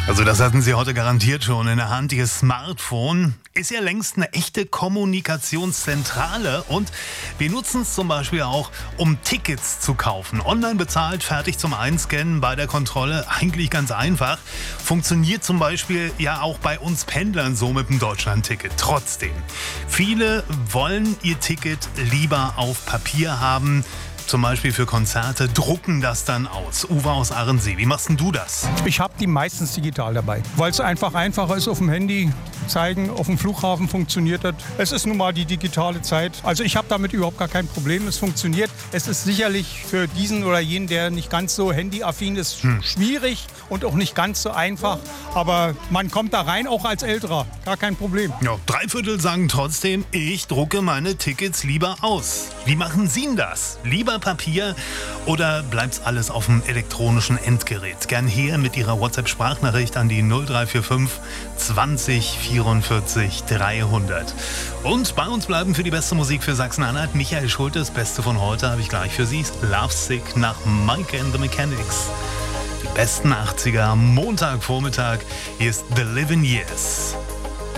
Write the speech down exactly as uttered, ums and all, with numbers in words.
Also das hatten Sie heute garantiert schon in der Hand. Ihr Smartphone ist ja längst eine echte Kommunikationszentrale und wir nutzen es zum Beispiel auch, um Tickets zu kaufen. Online bezahlt, fertig zum Einscannen, bei der Kontrolle eigentlich ganz einfach. Funktioniert zum Beispiel ja auch bei uns Pendlern so mit dem Deutschland-Ticket. Trotzdem, viele wollen ihr Ticket lieber auf Papier haben. Zum Beispiel für Konzerte, drucken das dann aus. Uwe aus Ahrensee, wie machst denn du das? Ich habe die meistens digital dabei, weil es einfach einfacher ist auf dem Handy. Zeigen, auf dem Flughafen funktioniert das. Es ist nun mal die digitale Zeit. Also ich habe damit überhaupt gar kein Problem. Es funktioniert. Es ist sicherlich für diesen oder jenen, der nicht ganz so handyaffin ist, hm. schwierig und auch nicht ganz so einfach. Aber man kommt da rein, auch als Älterer. Gar kein Problem. Ja, drei Viertel sagen trotzdem, ich drucke meine Tickets lieber aus. Wie machen Sie denn das? Lieber Papier oder bleibt's alles auf dem elektronischen Endgerät? Gern her mit Ihrer WhatsApp-Sprachnachricht an die null drei vier fünf zwanzig vierundvierzig dreihundert. Und bei uns bleiben für die beste Musik für Sachsen-Anhalt Michael Schulte. Das Beste von heute habe ich gleich für Sie. Lovesick nach Mike and the Mechanics. Die besten achtziger am Montagvormittag. Hier ist The Living Years.